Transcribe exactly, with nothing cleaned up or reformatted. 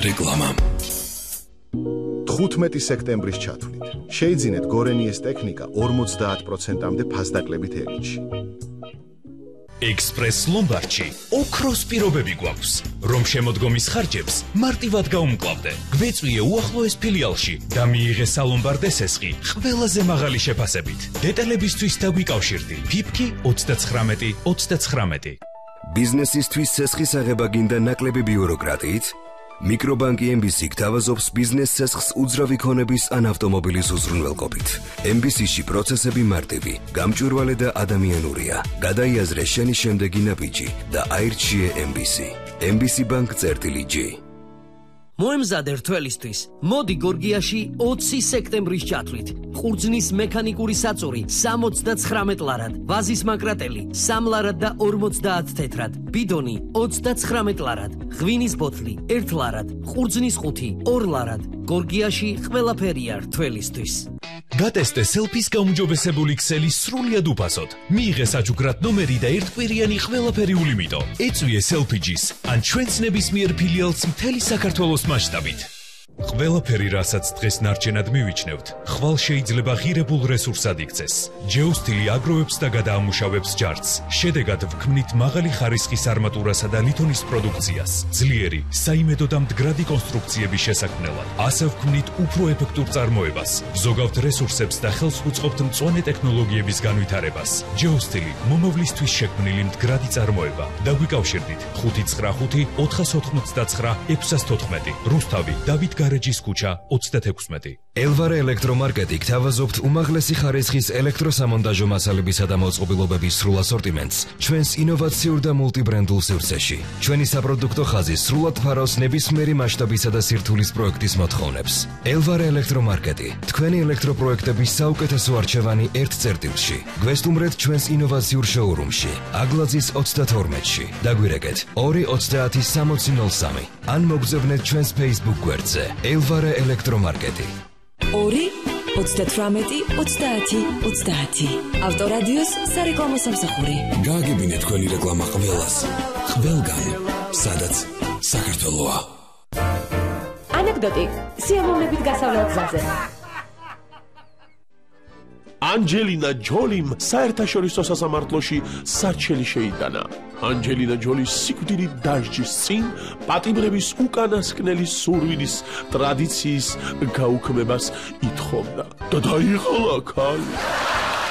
რეკლამა. თხუთმეტი სექტემბრის ჩათვლით შეიძინეთ გორენიეს ტექნიკა ორმოცდაათ პროცენტამდე ფასდაკლებით ელჩი. ექსპრეს ლომბარდში ოქროს პირობები გვაქვს, რომ შემოდგომის ხარჯებს მარტივად გაუმკლავდე. გვეწვიე უახლოეს ფილიალში და მიიღე სალომბარდე სესხი ყველაზე მაღალი შეფასებით. დეტალებისთვის დაგვიკავშირდი ფიფკი ოცდაცხრამეტი ოცდაცხრამეტი. ბიზნესისთვის სესხის აღება გინდა ნაკლები ბიუროკრატიით? მიკრობანკი ემ ბი სი გთავაზობს ბიზნეს სესხს უძრავი ქონების ან ავტომობილის უზრუნველყოფით. ემ ბი სი-ში პროცესები მარტივი, გამჭვირვალე და ადამიანურია. გადაიაზრე შენი შემდეგი ნაბიჯი და აირჩიე ემ ბი სი. ემ ბი სი ბანკ წერტილი ჯი. მოემზადე რთველისთვის. მოდი გორგიაში ოცი სექტემბრის ჩათვლით. ყურძნის მექანიკური საწური სამოცდაცხრამეტ ლარად, ვაზის მაკრატელი სამ ლარად და ორმოცდაათ თეთრად, ბიდონი ოცდაცხრამეტ ლარად, ღვინის ბოთლი ერთ ლარად, ყურძნის ყუთი ორ ლარად. გორგიაში ყველაფერია რთველისთვის. გატესტე სელფის გაუმჯობესებული ქსელი სრულიად უფასოდ. მიიღე საჩუქრად ნომერი და ერთკვირიანი ყველაფერი ულიმიტო. ეწვიე სელფიჯის ან ჩვენს ნებისმიერ ფილიალს მთელი საქართველოს მასშტაბით. ყველაფერი, რასაც დღეს ნარჩენად მივიჩნევთ, ხვალ შეიძლება ღირებულ რესურსად იქცეს. ჯეოსტილი აგროვებს და გადაამუშავებს ჯარცს. შედეგად ვქმნით მაღალი ხარისხის არმატურასა და ლითონის პროდუქციას. ძლიერი, საიმედო და მდგრადი კონსტრუქციების შესაქმნელად. ასე ვქმნით უფრო ეფექტურ წარმოებას. ზოგავთ რესურსებს და ხელს ვუწყობთ მწვანე ტექნოლოგიების განვითარებას. ჯეოსტილი მომავლისთვის შექმნილი მდგრადი წარმოება. დაგვიკავშირდით ხუთი ცხრა ხუთი ოთხას ოთხმოცდაცხრა ექვსას თოთხმეტი. რუსთავი, დავით გარეჯის ქუჩა ოცდათექვსმეტი. ელვარე ელექტრომარკეტი გთავაზობთ უმაღლესი ხარისხის ელექტროსამონტაჟო მასალებისა და მოწყობილობების სრულ ასორტიმენტს ჩვენს ინოვაციურ და მულტიბრენდულ სივრცეში. ჩვენი საპროდუქტო ხაზი სრულად ფარავს ნებისმიერი მასშტაბისა და სირთულის პროექტის მოთხოვნებს. ელვარე ელექტრომარკეტი, თქვენი ელექტროპროექტების საუკეთესო არჩევანი ერთ წერტილში. გვესტუმრეთ ჩვენს ინოვაციურ შოურუმში, აგლაძის ოცდათორმეტში. დაგვირეკეთ ორი ოცდაათი სამოცი ნოლ სამი ან მოგზავნეთ ჩვენს Facebook გვერდზე. ელვარე ელექტრომარკეტი. ორი ოცდათვრამეტი ოცდაათი ოცდაათი. ავტორადიოს სარეკლამო სამსახური. გააგებინეთ თქვენი რეკლამა ყველას. ყველგან, სადაც საქართველოა. ანეკდოტი სიამოვნებით გასავლელ გზაზე. ანჯელინა ჯოლიმ საერთაშორისო სასამართლოში საჩელი შეიტანა. ანჯელინა ჯოლის სიკვდილი დასჯის წინ პატიმრების უკანასკნელი სურვილის ტრადიციის გაუქმებას ითხოვდა და დაიხალა ქალი.